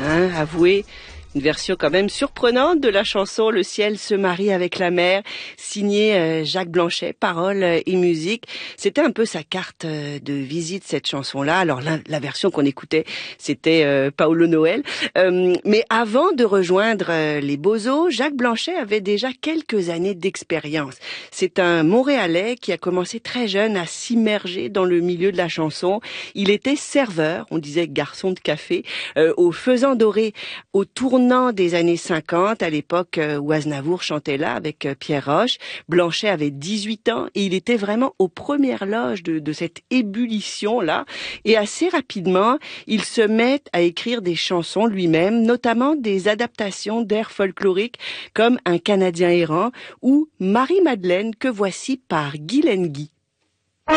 hein, avouez. Une version quand même surprenante de la chanson Le ciel se marie avec la mer, signée Jacques Blanchet, paroles et musique. C'était un peu sa carte de visite, cette chanson-là. Alors la version qu'on écoutait, c'était Paolo Noël. Mais avant de rejoindre les Bozos, Jacques Blanchet avait déjà quelques années d'expérience. C'est un Montréalais qui a commencé très jeune à s'immerger dans le milieu de la chanson. Il était serveur, on disait garçon de café, au Faisan Doré, au tournant des années 50, à l'époque où Aznavour chantait là avec Pierre Roche. Blanchet avait 18 ans et il était vraiment aux premières loges de cette ébullition-là. Et assez rapidement, il se met à écrire des chansons lui-même, notamment des adaptations d'airs folkloriques comme Un Canadien errant ou Marie-Madeleine que voici par Guylaine Guy.